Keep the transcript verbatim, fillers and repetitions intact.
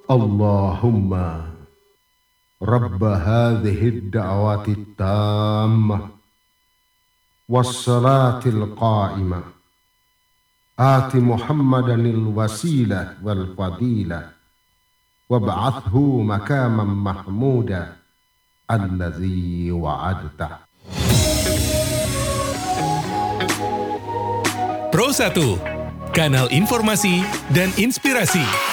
Allahumma Rabba hadhihi ad-da'wati at-tammah was-salatil qa'imah ati Muhammadanil wasilah wal fadilah wab'athhu makaman mahmuda allazi wa'adtah. Pro satu, kanal informasi dan inspirasi.